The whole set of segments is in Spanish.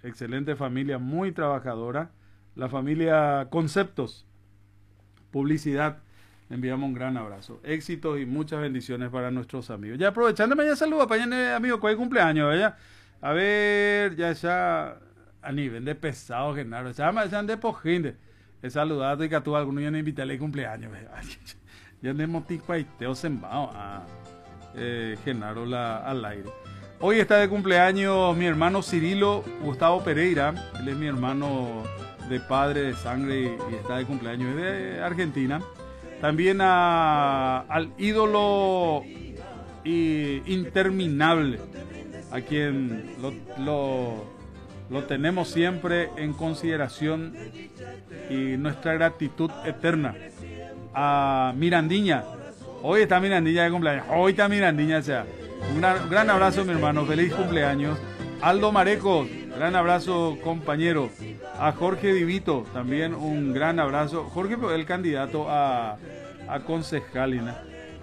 excelente familia, muy trabajadora, la familia Conceptos, publicidad. Le enviamos un gran abrazo, éxitos y muchas bendiciones para nuestros amigos. Ya aprovechándome, ya saluda para allá, amigo, que hoy cumpleaños, ¿verdad? A ver, ya, a nivel de pesado, Genaro, ya de pojinde. He saludado y que a tú algunos ya no invitarle cumpleaños, ¿verdad? Ya de moticuaiteo sembado a Genaro al aire. Hoy está de cumpleaños mi hermano Cirilo Gustavo Pereira, él es mi hermano de padre, de sangre y está de cumpleaños, es de Argentina. También al ídolo interminable, a quien lo tenemos siempre en consideración y nuestra gratitud eterna, a Mirandiña. Hoy está Mirandiña de cumpleaños, hoy está Mirandiña, o sea, un gran abrazo mi hermano, feliz cumpleaños. Aldo Mareco, gran abrazo compañero. A Jorge Divito, también un gran abrazo. Jorge, el candidato a concejal,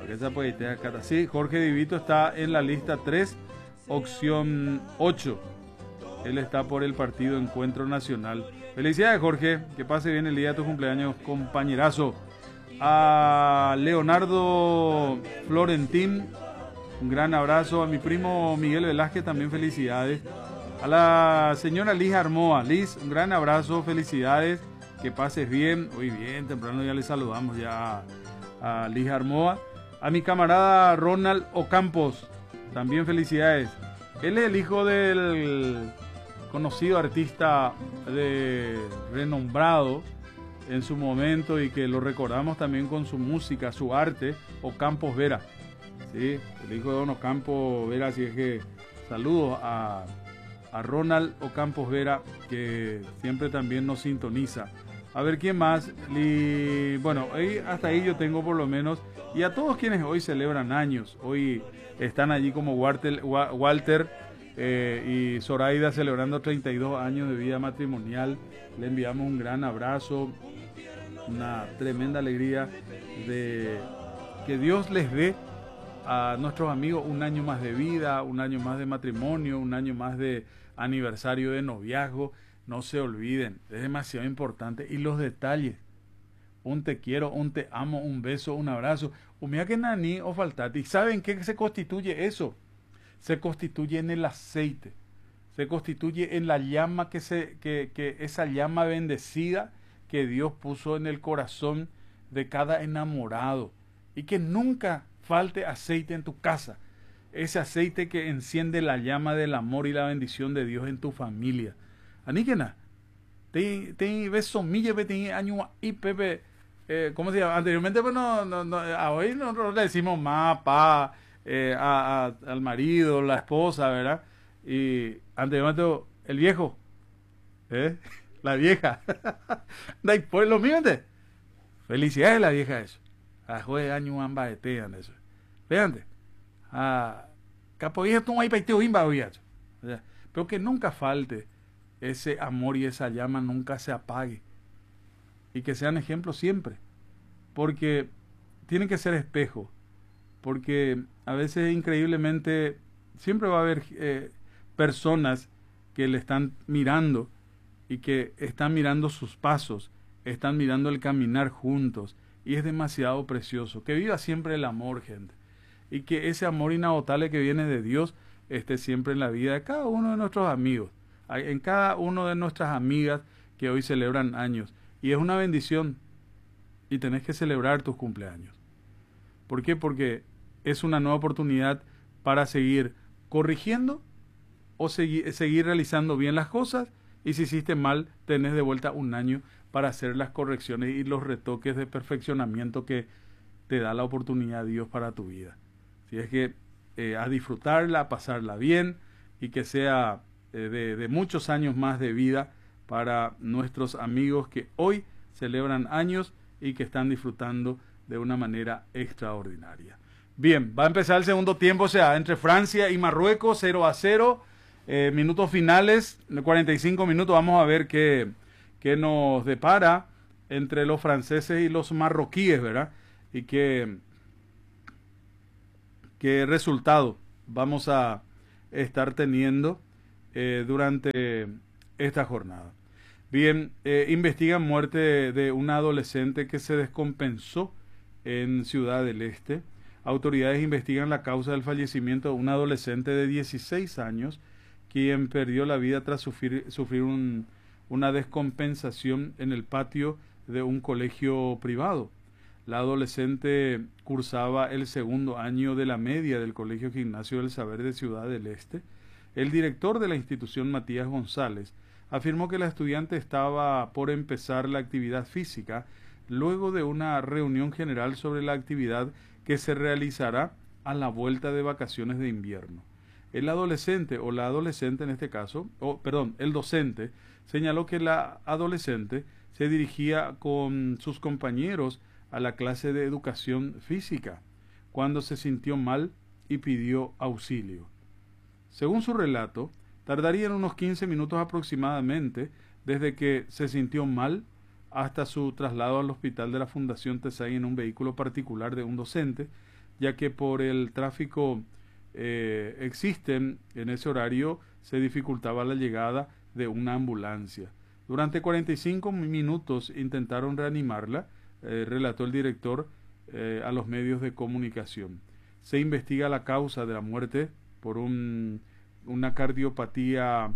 sí, Jorge Divito está en la lista 3, opción 8. Él está por el partido Encuentro Nacional. Felicidades, Jorge, que pase bien el día de tu cumpleaños, compañerazo. A Leonardo Florentín, un gran abrazo. A mi primo Miguel Velázquez, también felicidades. A la señora Liz Armoa. Liz, un gran abrazo, felicidades, que pases bien. Hoy bien, temprano ya le saludamos ya a Liz Armoa. A mi camarada Ronald Ocampos, también felicidades. Él es el hijo del conocido artista renombrado en su momento y que lo recordamos también con su música, su arte, Ocampos Vera. Sí, el hijo de Don Ocampos Vera, así es que saludos a Ronald Ocampos Vera, que siempre también nos sintoniza. A ver quién más. Bueno, hasta ahí yo tengo por lo menos. Y a todos quienes hoy celebran años. Hoy están allí como Walter y Zoraida celebrando 32 años de vida matrimonial. Le enviamos un gran abrazo, una tremenda alegría de que Dios les dé a nuestros amigos un año más de vida, un año más de matrimonio, un año más de aniversario de noviazgo. No se olviden, es demasiado importante. Y los detalles, un te quiero, un te amo, un beso, un abrazo, un mira que nani o faltati. ¿Saben qué se constituye eso? Se constituye en el aceite, se constituye en la llama que esa llama bendecida que Dios puso en el corazón de cada enamorado, y que nunca falte aceite en tu casa, ese aceite que enciende la llama del amor y la bendición de Dios en tu familia. Aníquena, te ves somille, te año y pepe, ¿cómo se llama? Anteriormente, pues a hoy nosotros le decimos ma, pa, al marido, la esposa, ¿verdad? Y anteriormente el viejo, la vieja. Después lo mismo, felicidades la vieja eso. A jue año amba etean eso. Vean, capoilla tú ahí paiteo imba oiacho. Pero que nunca falte ese amor y esa llama, nunca se apague. Y que sean ejemplos siempre. Porque tienen que ser espejo. Porque a veces increíblemente siempre va a haber personas que le están mirando y que están mirando sus pasos, están mirando el caminar juntos, y es demasiado precioso. Que viva siempre el amor, gente, y que ese amor inagotable que viene de Dios esté siempre en la vida de cada uno de nuestros amigos, en cada una de nuestras amigas que hoy celebran años. Y es una bendición, y tenés que celebrar tus cumpleaños. ¿Por qué? Porque es una nueva oportunidad para seguir corrigiendo o seguir realizando bien las cosas, y si hiciste mal, tenés de vuelta un año para hacer las correcciones y los retoques de perfeccionamiento que te da la oportunidad Dios para tu vida. Si es que a disfrutarla, a pasarla bien, y que sea de muchos años más de vida para nuestros amigos que hoy celebran años y que están disfrutando de una manera extraordinaria. Bien, va a empezar el segundo tiempo, o sea, entre Francia y Marruecos, 0-0, minutos finales, 45 minutos, vamos a ver qué nos depara entre los franceses y los marroquíes, ¿verdad? Y qué resultado vamos a estar teniendo durante esta jornada. Bien, investigan muerte de una adolescente que se descompensó en Ciudad del Este. Autoridades investigan la causa del fallecimiento de un adolescente de 16 años, quien perdió la vida tras sufrir una descompensación en el patio de un colegio privado. La adolescente cursaba el segundo año de la media del Colegio Gimnasio del Saber de Ciudad del Este. El director de la institución, Matías González, afirmó que la estudiante estaba por empezar la actividad física luego de una reunión general sobre la actividad que se realizará a la vuelta de vacaciones de invierno. El adolescente, o la adolescente en este caso, el docente, señaló que la adolescente se dirigía con sus compañeros a la clase de educación física cuando se sintió mal y pidió auxilio. Según su relato, tardarían unos 15 minutos aproximadamente desde que se sintió mal hasta su traslado al hospital de la Fundación Tesay en un vehículo particular de un docente, ya que por el tráfico existen en ese horario se dificultaba la llegada de una ambulancia. Durante 45 minutos intentaron reanimarla, relató el director a los medios de comunicación. Se investiga la causa de la muerte por una cardiopatía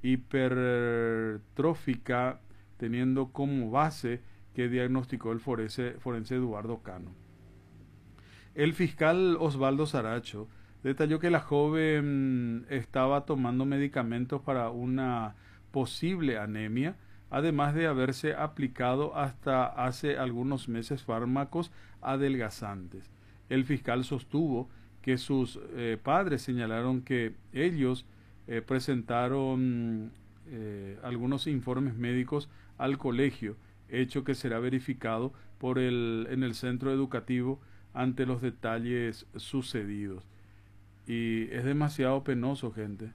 hipertrófica, teniendo como base que diagnosticó el forense Eduardo Cano. El fiscal Osvaldo Saracho detalló que la joven estaba tomando medicamentos para una posible anemia, además de haberse aplicado hasta hace algunos meses fármacos adelgazantes. El fiscal sostuvo que sus padres señalaron que ellos presentaron algunos informes médicos al colegio, hecho que será verificado en el centro educativo ante los detalles sucedidos. Y es demasiado penoso, gente,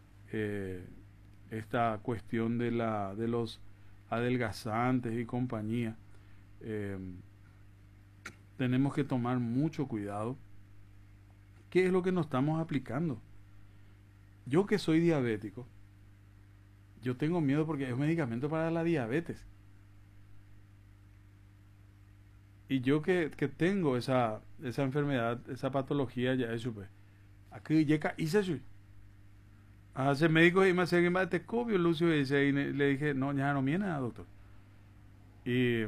esta cuestión de los adelgazantes y compañía. Tenemos que tomar mucho cuidado. ¿Qué es lo que nos estamos aplicando? Yo que soy diabético, yo tengo miedo porque es un medicamento para la diabetes. Y yo que tengo esa enfermedad, esa patología, ya es súper. Aquí llega y se hace médico y me hace que me te cobio Lucio y le dije, no, ya no viene, doctor. Y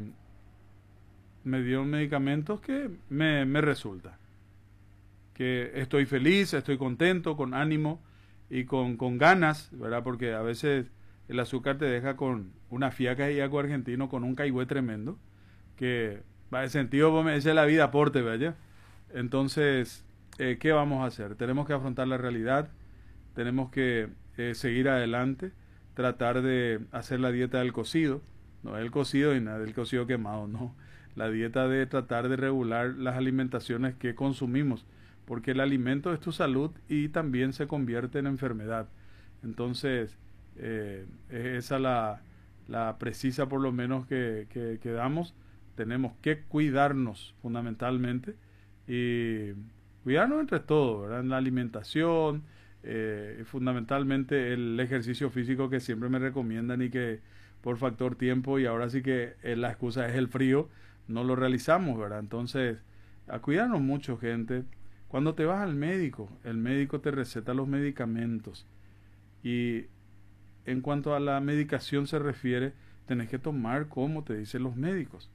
me dio medicamentos que me resulta. Que estoy feliz, estoy contento, con ánimo y con ganas, ¿verdad? Porque a veces el azúcar te deja con una fiaca y algo argentino, con un caigüe tremendo, que va en sentido, vos me dice la vida aporte, ¿verdad? Entonces, ¿qué vamos a hacer? Tenemos que afrontar la realidad, tenemos que seguir adelante, tratar de hacer la dieta del cocido, no el cocido y nada del cocido quemado, no, la dieta de tratar de regular las alimentaciones que consumimos, porque el alimento es tu salud y también se convierte en enfermedad. Entonces, es esa la precisa por lo menos que damos. Tenemos que cuidarnos fundamentalmente y cuidarnos entre todos, ¿verdad? En la alimentación, fundamentalmente el ejercicio físico que siempre me recomiendan y que por factor tiempo y ahora sí que la excusa es el frío, no lo realizamos, ¿verdad? Entonces, a cuidarnos mucho, gente. Cuando te vas al médico, el médico te receta los medicamentos y en cuanto a la medicación se refiere, tenés que tomar como te dicen los médicos.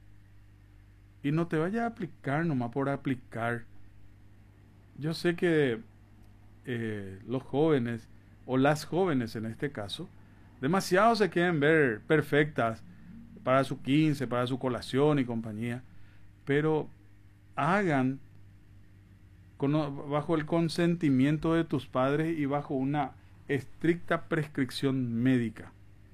Y no te vayas a aplicar nomás por aplicar. Yo sé que los jóvenes, o las jóvenes en este caso, demasiado se quieren ver perfectas para su 15, para su colación y compañía, pero hagan bajo el consentimiento de tus padres y bajo una estricta prescripción médica.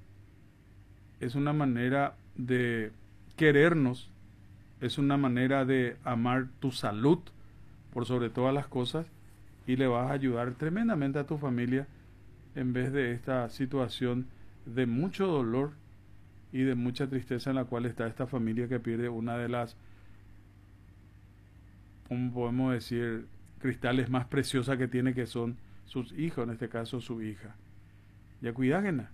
Es una manera de querernos, es una manera de amar tu salud por sobre todas las cosas y le vas a ayudar tremendamente a tu familia en vez de esta situación de mucho dolor y de mucha tristeza en la cual está esta familia que pierde una de las, como podemos decir, cristales más preciosas que tiene, que son sus hijos, en este caso su hija. Ya cuidágenla,